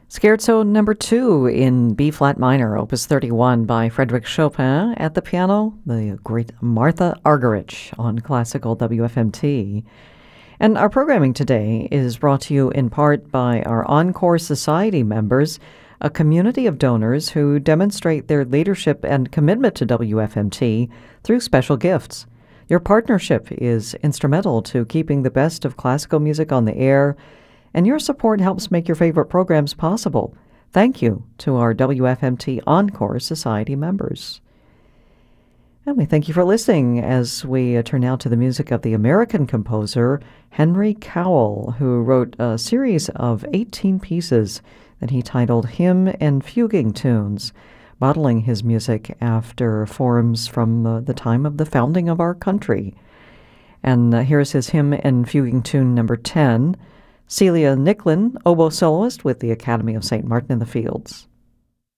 Scherzo number 2 in B-flat minor, opus 31 by Frédéric Chopin. At the piano, the great Martha Argerich on classical WFMT. And our programming today is brought to you in part by our Encore Society members, a community of donors who demonstrate their leadership and commitment to WFMT through special gifts. Your partnership is instrumental to keeping the best of classical music on the air, and your support helps make your favorite programs possible. Thank you to our WFMT Encore Society members. And we thank you for listening as we turn now to the music of the American composer Henry Cowell, who wrote a series of 18 pieces that he titled Hymn and Fuguing Tunes, modeling his music after forms from the time of the founding of our country. And here's his Hymn and Fuguing Tune number 10, Celia Nicklin, oboe soloist with the Academy of St. Martin in the Fields.